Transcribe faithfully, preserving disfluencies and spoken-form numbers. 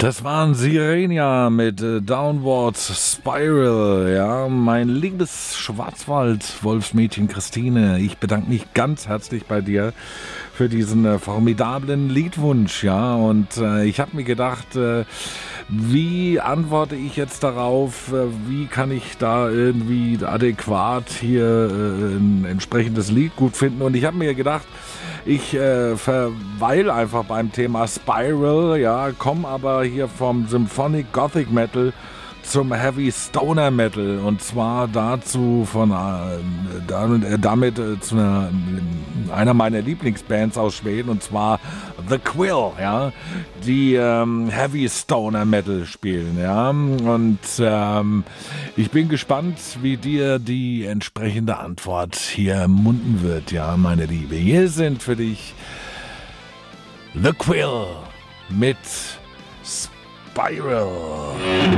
Das waren Sirenia mit äh, Downward Spiral, ja, mein liebes Schwarzwald-Wolfsmädchen Christine, ich bedanke mich ganz herzlich bei dir für diesen äh, formidablen Liedwunsch, ja, und äh, ich habe mir gedacht, äh, wie antworte ich jetzt darauf, äh, wie kann ich da irgendwie adäquat hier äh, ein entsprechendes Lied gut finden, und ich habe mir gedacht, ich äh, verweile einfach beim Thema Spiral, ja, komme aber hier vom Symphonic Gothic Metal zum Heavy Stoner Metal, und zwar dazu von äh, damit, äh, damit äh, zu einer, einer meiner Lieblingsbands aus Schweden, und zwar The Quill, ja, die ähm, Heavy Stoner Metal spielen, ja, und ähm, ich bin gespannt, wie dir die entsprechende Antwort hier munden wird, ja, meine Liebe. Hier sind für dich The Quill mit Spiral.